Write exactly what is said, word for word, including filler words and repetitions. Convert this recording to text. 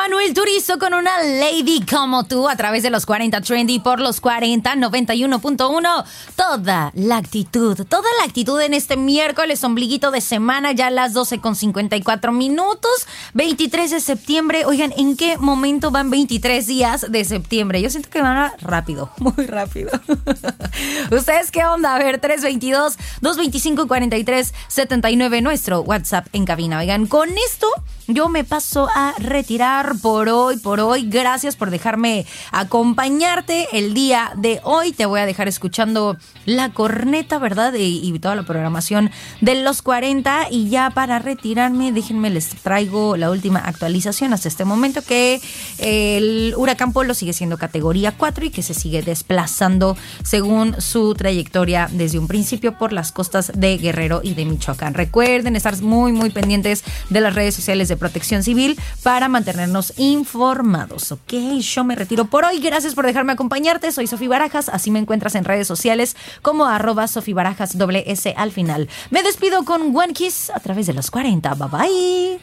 Manuel Turizo con una lady como tú a través de los cuarenta Trendy por los cuarenta noventa y uno punto uno. Toda la actitud, toda la actitud en este miércoles, ombliguito de semana, ya a las doce con cincuenta y cuatro minutos, veintitrés de septiembre. Oigan, ¿en qué momento van veintitrés días de septiembre? Yo siento que van a rápido, muy rápido. ¿Ustedes qué onda? A ver, tres veintidós, dos veinticinco, cuarenta y tres setenta y nueve, nuestro WhatsApp en cabina. Oigan, con esto yo me paso a retirar por hoy, por hoy. Gracias por dejarme acompañarte el día de hoy. Te voy a dejar escuchando la corneta, ¿verdad? Y, y toda la programación de los cuarenta. Y ya para retirarme, déjenme, les traigo la última actualización hasta este momento, que el huracán Polo sigue siendo categoría cuatro y que se sigue desplazando según su trayectoria desde un principio por las costas de Guerrero y de Michoacán. Recuerden estar muy, muy pendientes de las redes sociales de Protección Civil para mantenernos informados. Ok, yo me retiro por hoy. Gracias por dejarme acompañarte. Soy Sofía Barajas. Así me encuentras en redes sociales como arroba Sofía Barajas doble S al final. Me despido con One Kiss a través de los cuarenta. Bye bye.